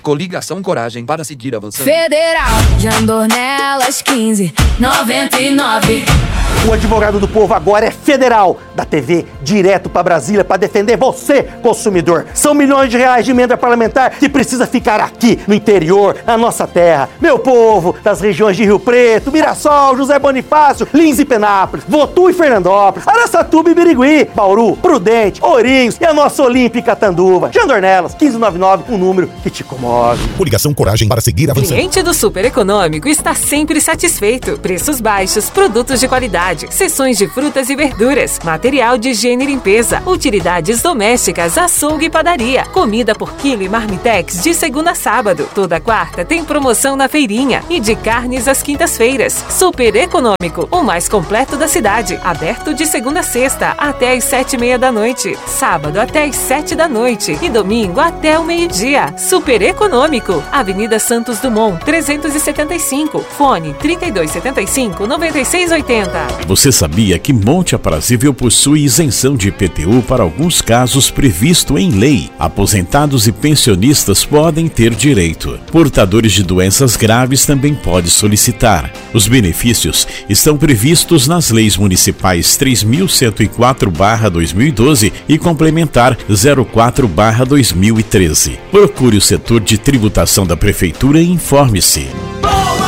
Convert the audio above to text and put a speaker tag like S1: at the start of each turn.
S1: Coligação Coragem para seguir avançando.
S2: Federal de Andornelas 1599.
S3: O advogado do povo agora é federal, da TV direto para Brasília para defender você, consumidor. São milhões de reais de emenda parlamentar que precisa ficar aqui no interior, na nossa terra. Meu povo das regiões de Rio Preto, Mirassol, José Bonifácio, Lins e Penápolis, Votu e Fernandópolis, Araçatuba e Birigui, Bauru, Prudente, Ourinhos e a nossa Olímpica Tanduva. Jandornelas 1599, um número que te comove.
S4: Coligação Coragem para seguir avançando.
S5: O cliente do Super Econômico está sempre satisfeito. Preços baixos, produtos de qualidade, seções de frutas e verduras, material de higiene e limpeza, utilidades domésticas, açougue e padaria, comida por quilo e marmitex de segunda a sábado. Toda quarta tem promoção na feirinha e de carnes às quintas-feiras. Super Econômico, o mais completo da cidade. Aberto de segunda a sexta até às 7:30 da noite, sábado até às 7 da noite e domingo até o meio-dia. Super Econômico, Avenida Santos Dumont, 375, fone 3275-9680.
S6: Você sabia que Monte Aprazível possui isenção de IPTU para alguns casos previsto em lei? Aposentados e pensionistas podem ter direito. Portadores de doenças graves também podem solicitar. Os benefícios estão previstos nas leis municipais 3.104/2012 e complementar 04/2013. Procure o setor de tributação da Prefeitura e informe-se.